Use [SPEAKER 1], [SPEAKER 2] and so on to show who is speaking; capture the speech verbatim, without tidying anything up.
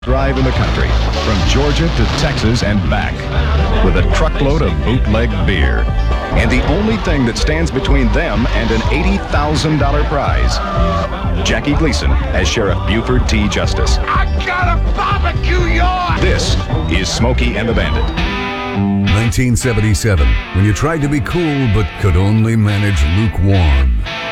[SPEAKER 1] drive in the country, from Georgia to Texas and back, with a truckload of bootleg beer. And the only thing that stands between them and an eighty thousand dollars prize. Jackie Gleason as Sheriff Buford T. Justice.
[SPEAKER 2] I gotta barbecue yours!
[SPEAKER 1] This is Smokey and the Bandit.
[SPEAKER 3] nineteen seventy-seven, when you tried to be cool but could only manage lukewarm.